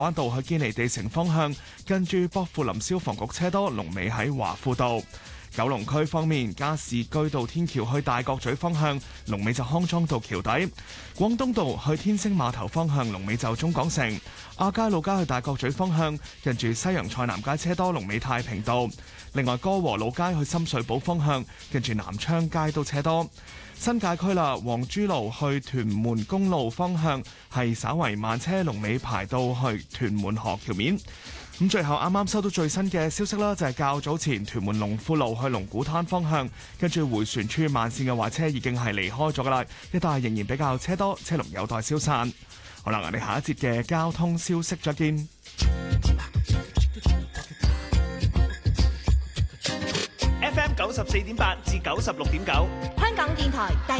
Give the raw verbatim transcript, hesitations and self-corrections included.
灣道去堅尼地城方向，近住薄扶林消防局車多，龍尾喺華富道。九龍區方面，加士居道天橋去大角咀方向，龍尾就康莊道橋底；廣東道去天星碼頭方向，龍尾就中港城；亞皆老街去大角咀方向，近住西洋菜南街車多，龍尾太平道。另外，歌和老街去深水埗方向，近住南昌街都車多。新界區啦，黃珠路去屯門公路方向係稍為慢車，龍尾排到去屯門河橋面。咁最後啱啱收到最新嘅消息啦，就係較早前屯門龍富路去龍鼓灘方向，跟住迴旋處慢線嘅壞車已經係離開咗噶啦，一帶仍然比較車多，車龍有待消散。好啦，我哋下一節嘅交通消息再見。 F M 九十四點八至九十六點九， 香港電台第